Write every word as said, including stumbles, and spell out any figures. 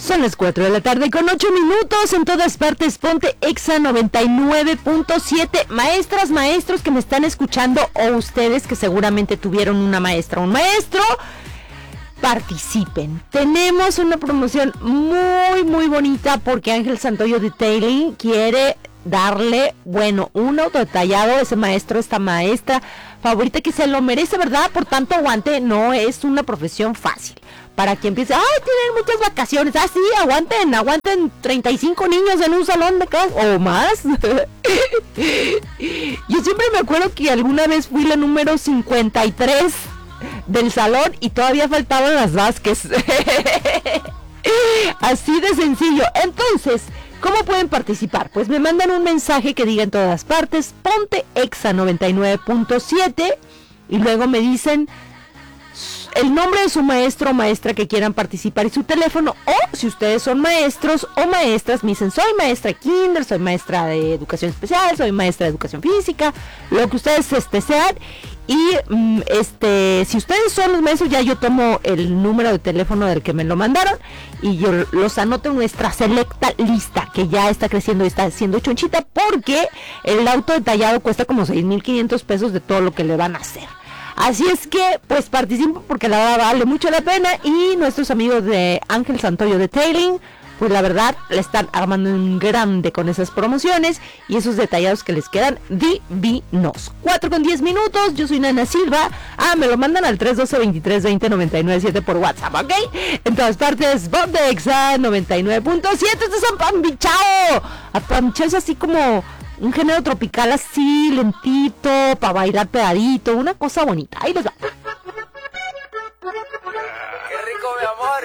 Son las cuatro de la tarde con ocho minutos, en todas partes ponte Exa noventa y nueve punto siete. Maestras, maestros que me están escuchando, o ustedes que seguramente tuvieron una maestra o un maestro, participen. Tenemos una promoción muy muy bonita porque Ángel Santoyo Detailing quiere darle, bueno, un auto detallado a ese maestro, esta maestra favorita que se lo merece, ¿verdad? Por tanto, aguante, no es una profesión fácil. Para quien piense, ay, tienen muchas vacaciones, ah, sí, aguanten, aguanten treinta y cinco niños en un salón de clase, o más. Yo siempre me acuerdo que alguna vez fui la número cincuenta y tres del salón y todavía faltaban las Vázquez. Así de sencillo. Entonces, ¿cómo pueden participar? Pues me mandan un mensaje que diga en todas partes, ponte Exa noventa y nueve punto siete, y luego me dicen el nombre de su maestro o maestra que quieran participar y su teléfono, o si ustedes son maestros o maestras, me dicen, soy maestra de kinder, soy maestra de educación especial, soy maestra de educación física, lo que ustedes este, sean, y mm, este si ustedes son los maestros, ya yo tomo el número de teléfono del que me lo mandaron y yo los anoto en nuestra selecta lista, que ya está creciendo y está siendo chonchita, porque el auto detallado cuesta como seis mil quinientos pesos de todo lo que le van a hacer. Así es que, pues participen porque la verdad vale mucho la pena, y nuestros amigos de Ángel Santoyo Detailing, pues la verdad le están armando un grande con esas promociones y esos detallados que les quedan divinos. cuatro con diez minutos, yo soy Nana Silva. Ah, me lo mandan al tres uno dos, veintitrés veinte, noventa y nueve siete por WhatsApp, ¿ok? En todas partes, Bob de Exa noventa y nueve punto siete, estos son Pambichao. Pambichao es así como un género tropical así, lentito, para bailar pegadito, una cosa bonita. Ahí les va.